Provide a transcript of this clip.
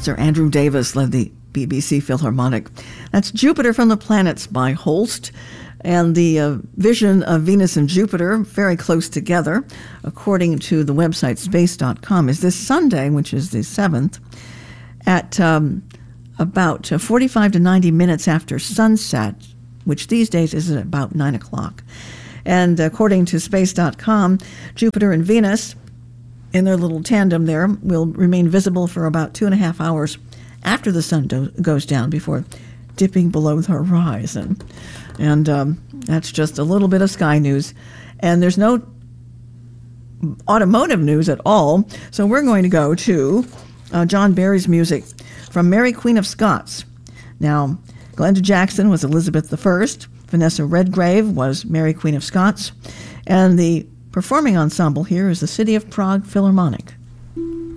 Sir Andrew Davis led the BBC Philharmonic. That's Jupiter from the Planets by Holst. And the vision of Venus and Jupiter, very close together, according to the website space.com, is this Sunday, which is the 7th, at about 45 to 90 minutes after sunset, which these days is at about 9 o'clock. And according to space.com, Jupiter and Venus, in their little tandem there, will remain visible for about 2.5 hours after the sun goes down before dipping below the horizon. And that's just a little bit of sky news. And there's no automotive news at all. So we're going to go to John Barry's music from Mary Queen of Scots. Now, Glenda Jackson was Elizabeth I. Vanessa Redgrave was Mary Queen of Scots. And the performing ensemble here is the City of Prague Philharmonic.